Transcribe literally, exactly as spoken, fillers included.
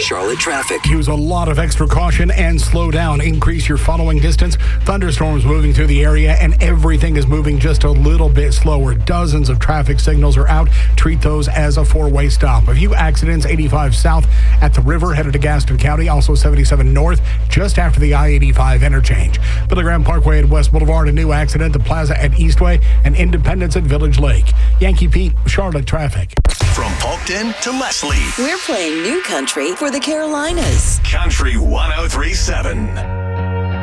Charlotte traffic. Use a lot of extra caution and slow down. Increase your following distance. Thunderstorms moving through the area, and everything is moving just a little bit slower. Dozens of traffic signals are out. Treat those as a four-way stop. A few accidents, eighty-five south at the river, headed to Gaston County. Also seventy-seven north, just after the I eighty-five interchange. Billy Graham Parkway at West Boulevard, a new accident. The Plaza at Eastway, and Independence at Village Lake. Yankee Pete, Charlotte traffic. From Polkton to Leslie. We're playing new country for the Carolinas. Country one oh three point seven.